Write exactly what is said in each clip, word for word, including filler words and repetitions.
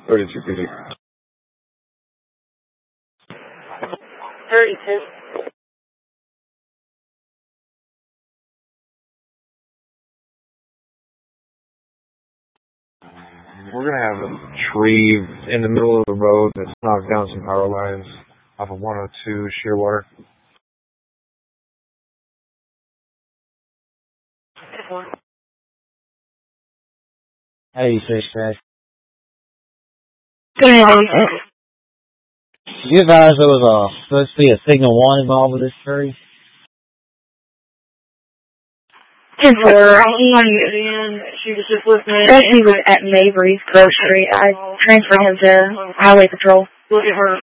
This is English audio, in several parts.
thirty-two fifty. thirty-two. We're going to have a tree in the middle of the road that's knocked down some power lines off of one oh two Shearwater. Hey, six guys. Good morning. You advise there was a, supposed to be a signal one involved with this tree? ten four, I'm going to get in. She was just listening. He was at Mabry's grocery. I transferred him to Highway Patrol. Look at her.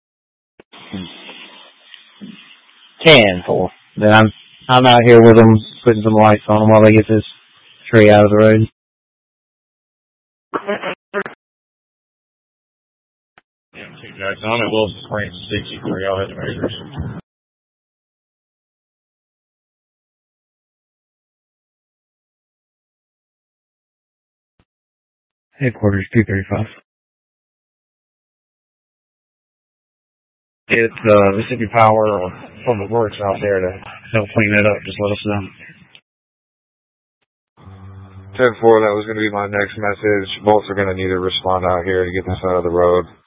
ten four. Then I'm, I'm out here with them, putting some lights on them while they get this tree out of the road. Yeah, two guys. I'm at Wilson Springs, sixty-three. I'll hit the measures. Headquarters two thirty-five. It's uh, Mississippi Power or Public Works out there to help clean it up. Just let us know. ten four, that was going to be my next message. Both are going to need to respond out here to get this out of the road.